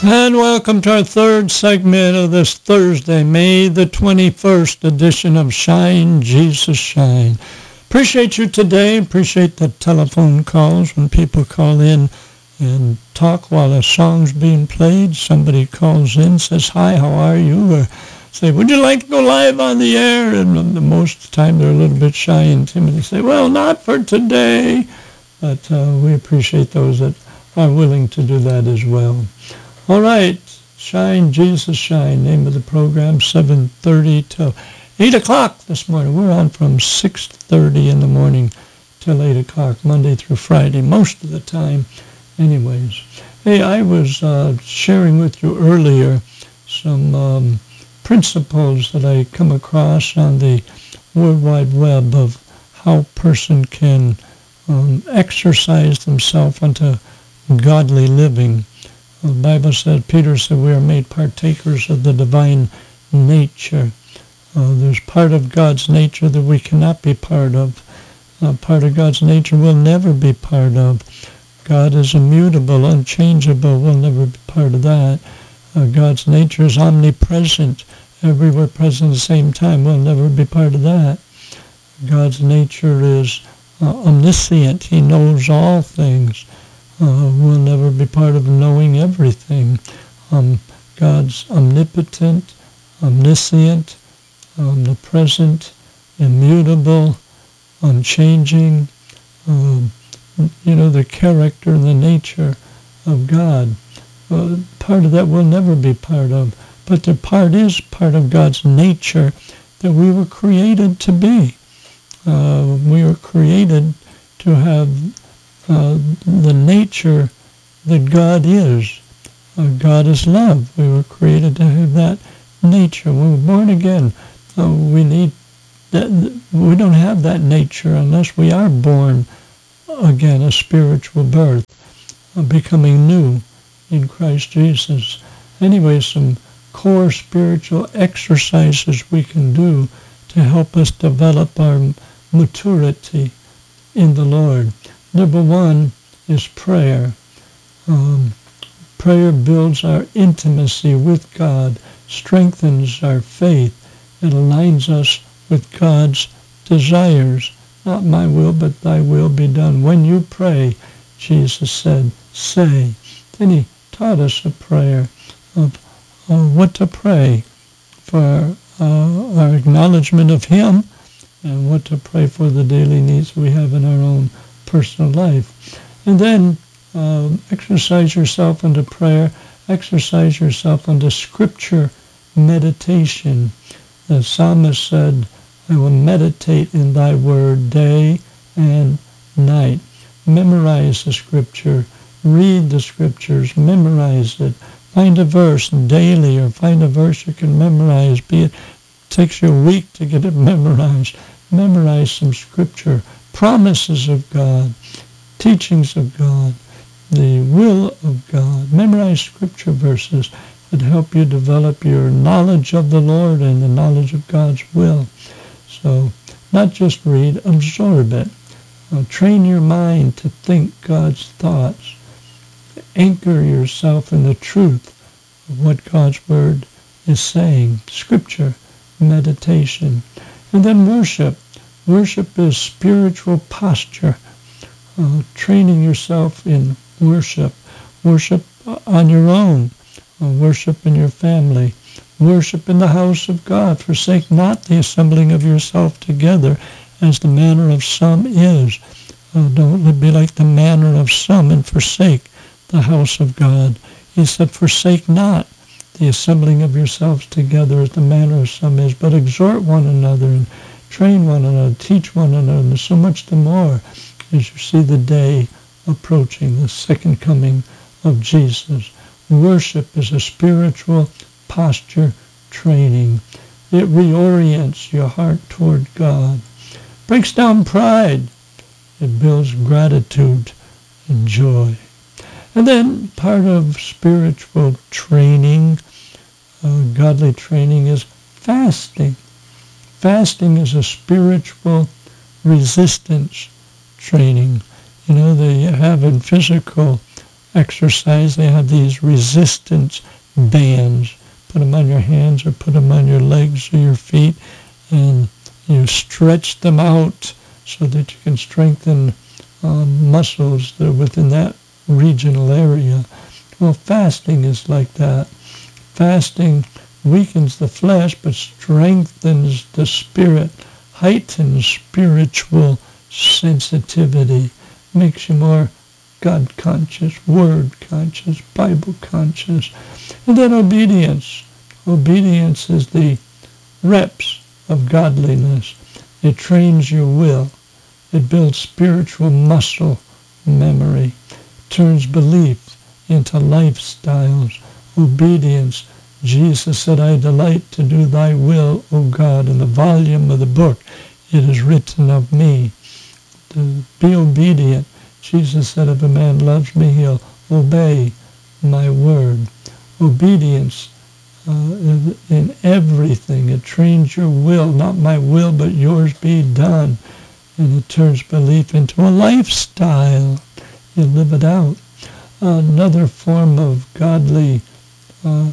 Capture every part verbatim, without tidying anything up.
And welcome to our third segment of this Thursday, May the twenty-first edition of Shine, Jesus Shine. Appreciate you today. Appreciate the telephone calls when people call in and talk while a song's being played. Somebody calls in, says, hi, how are you? Or say, would you like to go live on the air? And the most of the time they're a little bit shy and timid. They say, well, not for today. But uh, we appreciate those that are willing to do that as well. All right, Shine, Jesus Shine, name of the program, seven thirty till eight o'clock this morning. We're on from six thirty in the morning till eight o'clock, Monday through Friday, most of the time anyways. Hey, I was uh, sharing with you earlier some um, principles that I come across on the World Wide Web of how a person can um, exercise themselves unto godly living. The Bible said, Peter said, we are made partakers of the divine nature. Uh, there's part of God's nature that we cannot be part of. Uh, part of God's nature we'll never be part of. God is immutable, unchangeable. We'll never be part of that. Uh, God's nature is omnipresent, everywhere present at the same time. We'll never be part of that. God's nature is uh, omniscient. He knows all things. Uh, we'll never be part of knowing everything. Um, God's omnipotent, omniscient, omnipresent, immutable, unchanging. Um, you know, the character and the nature of God. Uh, part of that we'll never be part of. But the part is part of God's nature that we were created to be. Uh, we were created to have Uh, the nature that God is. Uh, God is love. We were created to have that nature. When we're born again, uh, we need that. We don't have that nature unless we are born again, a spiritual birth, uh, becoming new in Christ Jesus. Anyway, some core spiritual exercises we can do to help us develop our maturity in the Lord. Number one is prayer. Um, prayer builds our intimacy with God, strengthens our faith. It aligns us with God's desires. Not my will, but thy will be done. When you pray, Jesus said, say. Then he taught us a prayer of uh, what to pray for uh, our acknowledgement of him and what to pray for the daily needs we have in our own personal life. And then um, exercise yourself into prayer, exercise yourself into scripture meditation. The psalmist said, I will meditate in thy word day and night. Memorize the scripture, read the scriptures, memorize it. Find a verse daily or find a verse you can memorize, be it takes you a week to get it memorized. Memorize some scripture. Promises of God, teachings of God, the will of God. Memorize scripture verses that help you develop your knowledge of the Lord and the knowledge of God's will. So not just read, absorb it. Uh, train your mind to think God's thoughts. Anchor yourself in the truth of what God's word is saying. Scripture, meditation. And then worship. Worship is spiritual posture, uh, training yourself in worship, worship on your own, uh, worship in your family, worship in the house of God. Forsake not the assembling of yourself together, as the manner of some is. Uh, don't be like the manner of some and forsake the house of God. He said, forsake not the assembling of yourselves together, as the manner of some is, but exhort one another and train one another, teach one another, and so much the more as you see the day approaching, the second coming of Jesus. Worship is a spiritual posture training. It reorients your heart toward God. Breaks down pride. It builds gratitude and joy. And then part of spiritual training, uh, godly training, is fasting. Fasting is a spiritual resistance training. You know, they have in physical exercise, they have these resistance bands. Put them on your hands or put them on your legs or your feet, and you stretch them out so that you can strengthen um, muscles that are within that regional area. Well, fasting is like that. Fasting weakens the flesh but strengthens the spirit, heightens spiritual sensitivity, makes you more God conscious, word conscious, Bible conscious. And then obedience. Obedience is the reps of godliness. It trains your will. It builds spiritual muscle memory, turns belief into lifestyles. Obedience. Jesus said, I delight to do thy will, O God. In the volume of the book it is written of me. To be obedient. Jesus said, if a man loves me, he'll obey my word. Obedience uh, in, in everything. It trains your will, not my will, but yours be done. And it turns belief into a lifestyle. You live it out. Another form of godly uh,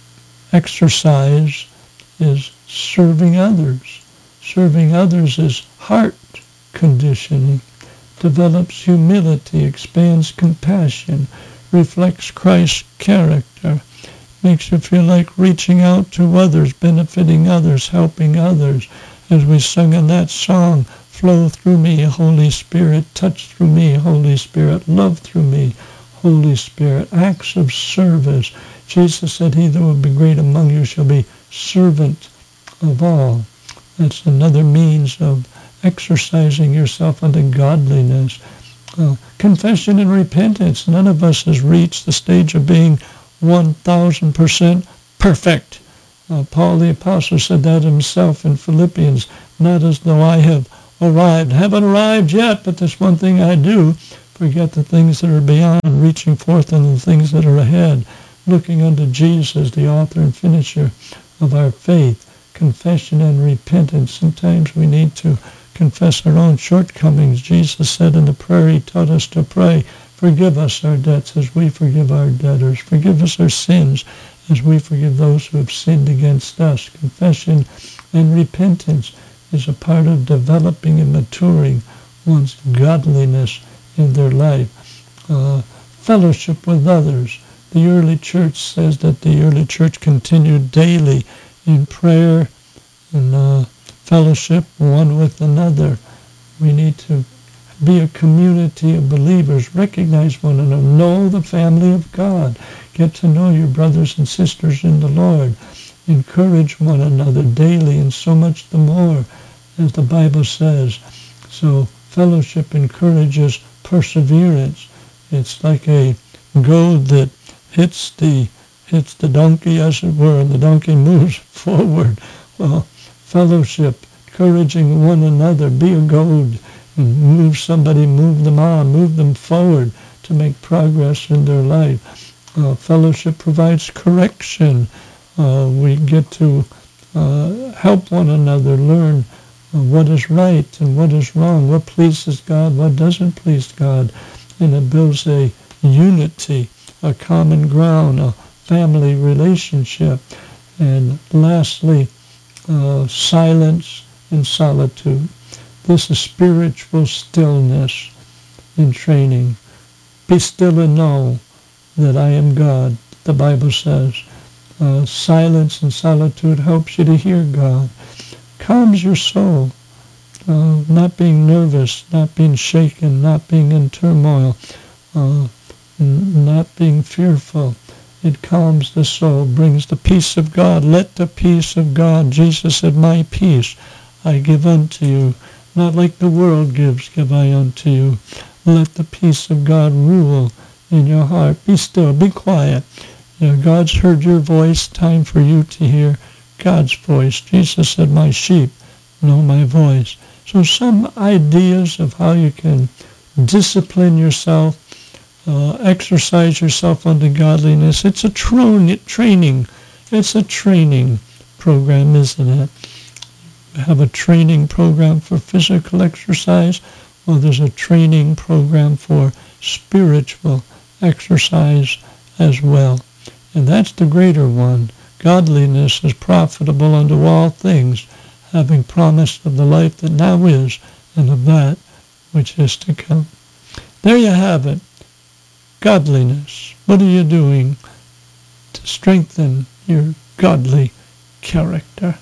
exercise is serving others. Serving others is heart conditioning. Develops humility, expands compassion, reflects Christ's character, makes you feel like reaching out to others, benefiting others, helping others. As we sung in that song, flow through me, Holy Spirit, touch through me, Holy Spirit, love through me, Holy Spirit. Acts of service. Jesus said, he that will be great among you shall be servant of all. That's another means of exercising yourself unto godliness. Uh, confession and repentance. None of us has reached the stage of being one thousand percent perfect. Uh, Paul the Apostle said that himself in Philippians, not as though I have arrived. Haven't arrived yet, but there's one thing I do. Forget the things that are beyond, reaching forth on the things that are ahead. Looking unto Jesus, the author and finisher of our faith. Confession and repentance. Sometimes we need to confess our own shortcomings. Jesus said in the prayer he taught us to pray, forgive us our debts as we forgive our debtors. Forgive us our sins as we forgive those who have sinned against us. Confession and repentance is a part of developing and maturing one's godliness in their life. Uh, fellowship with others. The early church says that the early church continued daily in prayer and uh, fellowship one with another. We need to be a community of believers, recognize one another, know the family of God, get to know your brothers and sisters in the Lord, encourage one another daily, and so much the more, as the Bible says. So fellowship encourages perseverance. It's like a goad that hits the hits the donkey, as it were, and the donkey moves forward. Well, fellowship, encouraging one another, be a goad, and move somebody, move them on, move them forward to make progress in their life. Uh, fellowship provides correction. Uh, we get to uh, help one another learn uh, what is right and what is wrong, what pleases God, what doesn't please God, and it builds a unity, a common ground, a family relationship. And lastly, uh, silence and solitude. This is spiritual stillness in training. Be still and know that I am God, the Bible says. Uh, silence and solitude helps you to hear God. Calms your soul. Uh, not being nervous, not being shaken, not being in turmoil, uh, n- not being fearful. It calms the soul, brings the peace of God. Let the peace of God, Jesus said, my peace I give unto you. Not like the world gives, give I unto you. Let the peace of God rule in your heart. Be still, be quiet. You know, God's heard your voice. Time for you to hear God's voice. Jesus said, my sheep know my voice. So some ideas of how you can discipline yourself, Uh, exercise yourself unto godliness. It's a tro- training. It's a training program, isn't it? You have a training program for physical exercise. Well, there's a training program for spiritual exercise as well. And that's the greater one. Godliness is profitable unto all things, having promised of the life that now is and of that which is to come. There you have it. Godliness. What are you doing to strengthen your godly character?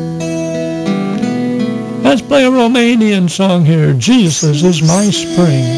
Let's play a Romanian song here. Jesus is my spring.